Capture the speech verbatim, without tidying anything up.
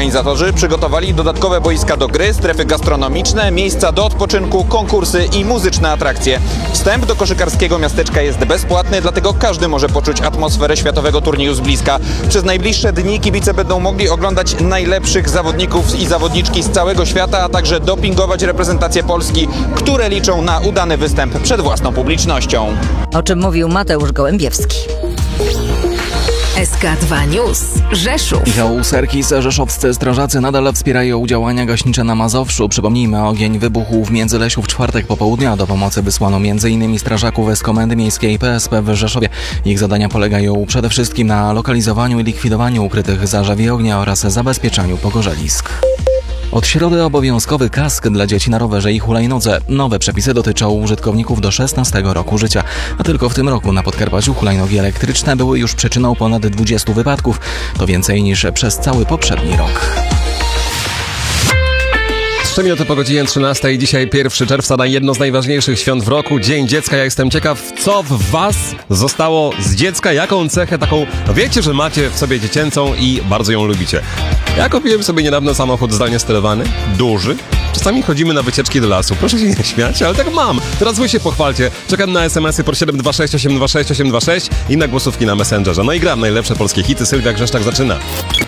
Organizatorzy przygotowali dodatkowe boiska do gry, strefy gastronomiczne, miejsca do odpoczynku, konkursy i muzyczne atrakcje. Wstęp do koszykarskiego miasteczka jest bezpłatny, dlatego każdy może poczuć atmosferę światowego turnieju z bliska. Przez najbliższe dni kibice będą mogli oglądać najlepszych zawodników i zawodniczki z całego świata, a także dopingować reprezentację Polski, które liczą na udany występ przed własną publicznością. O czym mówił Mateusz Gołębiewski. S K dwa News. Rzeszów. Michał Serkis, rzeszowscy strażacy nadal wspierają działania gaśnicze na Mazowszu. Przypomnijmy, ogień wybuchł w Międzylesiu w czwartek po południu. Do pomocy wysłano między innymi strażaków z Komendy Miejskiej P S P w Rzeszowie. Ich zadania polegają przede wszystkim na lokalizowaniu i likwidowaniu ukrytych zarzewi ognia oraz zabezpieczaniu pogorzelisk. Od środy obowiązkowy kask dla dzieci na rowerze i hulajnodze. Nowe przepisy dotyczą użytkowników do szesnastego roku życia. A tylko w tym roku na Podkarpaciu hulajnogi elektryczne były już przyczyną ponad dwudziestu wypadków. To więcej niż przez cały poprzedni rok. trzy minuty po godzinie trzynastej. Dzisiaj pierwszego czerwca na jedno z najważniejszych świąt w roku, Dzień Dziecka. Ja jestem ciekaw, co w was zostało z dziecka, jaką cechę taką wiecie, że macie w sobie dziecięcą i bardzo ją lubicie. Ja kupiłem sobie niedawno samochód zdalnie sterowany, duży. Czasami chodzimy na wycieczki do lasu. Proszę się nie śmiać, ale tak mam. Teraz wy się pochwalcie. Czekam na es em esy po siedem dwa sześć osiem dwa sześć osiem dwa sześć i na głosówki na Messengerze. No i gram najlepsze polskie hity. Sylwia Grzeszczak zaczyna.